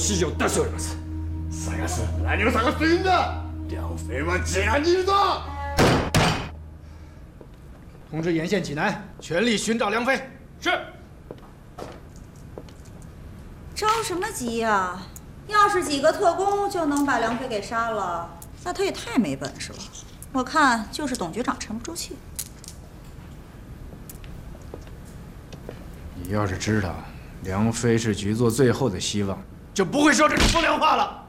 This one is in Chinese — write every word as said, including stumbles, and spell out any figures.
史上得手人士。 探す。何を探しているんだ？梁飞は济南にいるぞ。 通知沿线济南，全力寻找梁飞。 是。 着什么急呀？要是几个特工就能把梁飞给杀了，那他也太没本事了。我看就是董局长沉不住气。 你要是知道梁飞是局座最后的希望，就不会说这种风凉话了。